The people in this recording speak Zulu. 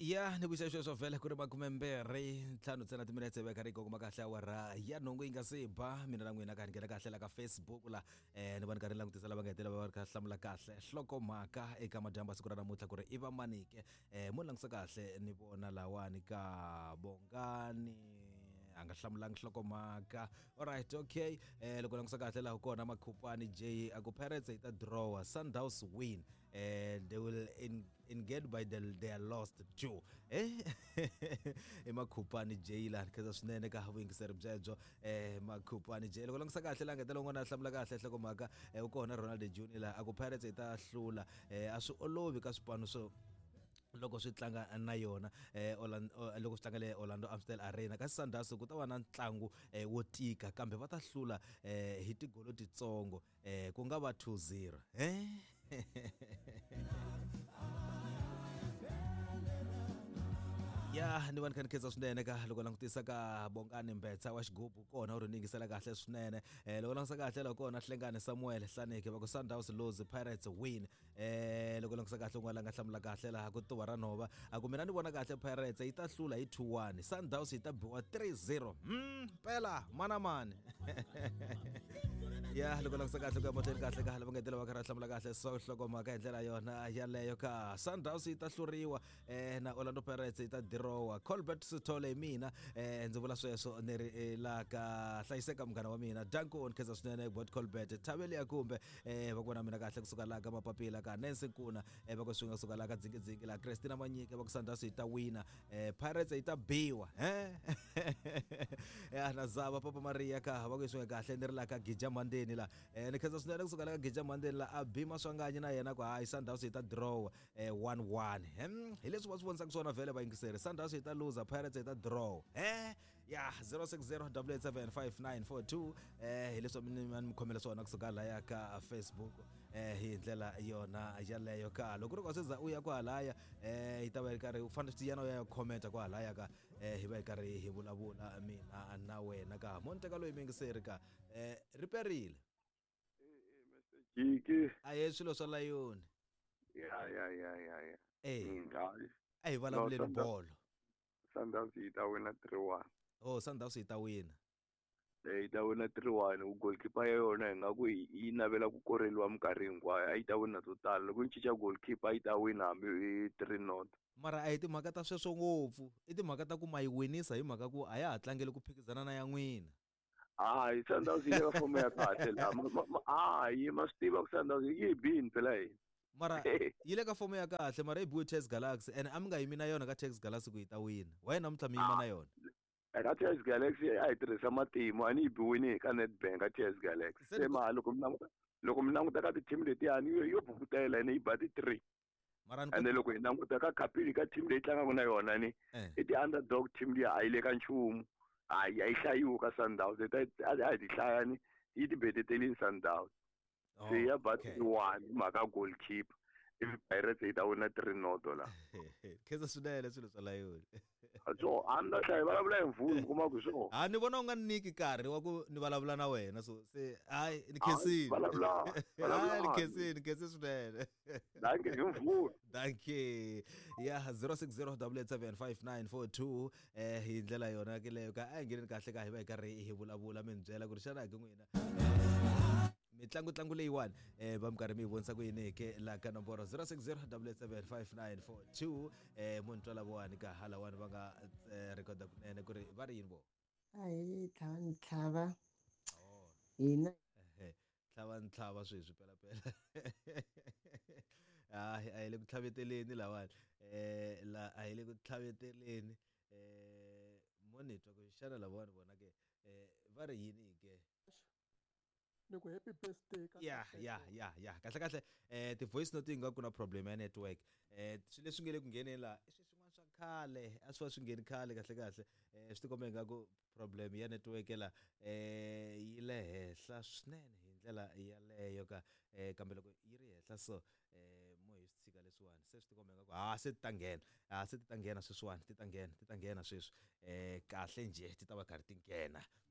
Ya ni kusheshwe vele kuri makumembere ntlhanu ntsena timinetse veka ri kokoma kahle awara ya nhungu yi nga si ba mina na n'wina ka nghena kahle la ka Facebook la ni va ni karhi ni langutisa lava nga hetelela va ri ka hlamula kahle nhlokomhaka eka madyambu siku ra namuntlha ku ri i va manike mo langutisa kahle ni vona lawani ka Bongani a nga hlamulangi nhlokomhaka. Alright, okay, loko langutisa kahle laha kona Makhupani J aku Pirates yi ta drawer, Sundowns win and they will engage by they are lost too. Makhupani J la khaza swinene ka vuyingiseri byebyo Makhupani J loko langutisa kahle la ngetela un'wana a hlamula kahle nhlokomhaka u kona Ronald Junior la aku Pirates yi ta hlula a swi olovi ka swipano swo loko swi tlanga na yona loko swi tlanga le Orlando Amstel Arena ka Sundowns ku ta va na ntlangu wo tika kambe va ta hlula hi tigolo titsongo ku nga va 2-0 ya ni va ni kha ni khensa swinene ka loko langutisa ka Bongani Mbetsa wa xigubu kona u ri ni yingisela kahle swinene loko langutisa kahle loko kona Hlengani Samuel Hlaneke va ku Sundowns lose Pirates win loko langutisa kahle un'wana nga hlamula kahle laha ku tuva ra nhova a ku mina ni vona kahle Pirates yi ta hlula hi 2-1 Sundowns yi ta biwa 3-0 pela mana mani ya loko langutisa kahle ka motleni kahle ka lava nga hetelela va karhi hlamula kahle so nhlokomhaka hi ndlela yona yaleyo ka Sundowns yi ta hluriwa na Orlando Pirates yi ta Colbert Sithole mina ndzi vula sweswo ni ri la ka hlayiseka munghana wa mina Danko nkhensa swinene bot Colbert Thaveli ya kumbe va ku vona mina kahle kusuka la ka Mapapila ka Nancy Nkuna va ku swinga kusuka la ka Dzingi la Christina Manyike va ku Sundowns yi ta wina Pirates yi ta biwa ya na Zava Papa Maria ka va ku swinga kahle ni ri la ka Gija Mandeni la ni khensa swinene kusuka la ka Gija Mandeni la Abima Swanganye na yena ku hayi Sundowns yi ta draw 1-1 hi leswi va swi vonisaka swona vele va yingiseri Sundowns yi ta loser Pirates yi ta draw ya 060775942 hi leswi mi khomela swona kusuka laya ka Facebook hi ndlela yona yaleyo ka loko ri ka swiza u ya kwalaya yi ta va yi karhi u fanele yana ya comment kwalaya ka hi va yi karhi hi vulavula mina na wena ka monteka loyi mi yingiseri ka riperile Mr. Jiki a hi swilo swa layoni ya a hi vulavuleni bolo Sundowns yi ta wina 3-1 Sundowns yi ta wina yi ta wina 3-1 goalkeeper ya yona ingaku yi navela ku koreliwa minkarhi hinkwayo a yi ta wina total loko yi cinca goalkeeper yi ta wina hambi 3-0 mara a hi timhaka ta sweswo ngopfu i timhaka ta ku ma yi winisa hi mhaka ku a ya ha tlangeli ku phikizana na ya n'wina hayi Sundowns yi le ka fomo ya kahle la hayi ma swi tiva ku Sundowns yi bini phela yini mara yi le ka fomo ya kahle mara yi biwe Tex Galaxy and a mi nga yimi na yona ka Tex Galaxy ku yi ta wina why namuntlha mi yima na yona ka TS Galaxy a yi tirhisa matimu a ni yi biwini ka Nedbank ka TS Galaxy se ma loko mi languta ka ti-team letiyani yo bukutela ene yi ba ti-3 ende loko hi languta ka kapili ka team leyi tlangaka na yona ni i ti-underdog team liya a yi le ka nchumu a yi hlayiwi ka Sundowns a hi ti hlayani yi ti betetelini Sundowns se ya ba 3-1 mhaka goalkeeper ivi Pirates yi ta wina 3-0 la khensa swinene swilo swa layoni so a ni ta hlaya hi vulavula hi mvula mi kuma ku swo ni vona u nga ni nyiki nkarhi wa ku ni vulavula na wena so se hayi ni khensini ni khensi swinene danke hi mvula danke ya 060775942 hi ndlela yona ke leyo ka a hi ngeneni kahle ka hi va hi karhi hi vulavula mi byela ku ri xana hi n'wina mitlangu leyiwani va mi karhi mi yi vonisa ku yini ke la ka nomboro 060775942 munhu twa lavawani ka halawani va nga rekoda kunene ku ri va ri yini vo hayi tlhava hina tlhava sweswi pelapela a hi le ku tlhaveteleni lawani a hi le ku tlhaveteleni mo ni twa ku xana lavawani vona ke va ri yini ke loko happy birthday ka ya kahle ti voice note inga ku na problem ya network swi leswi nge le ku ngheneni la i swin'wana swa khale a swi va swi ngheni khale kahle swi tikomba inga ku problem ya network la yi le henhla swinene hi ndlela yaleyo ka kambe loko yi ri henhla so mo hi swi tshika leswiwani se swi tikomba inga ku se ti ta nghena sweswiwani ti ta nghena sweswi kahle nje ti ta va karhi ti nghena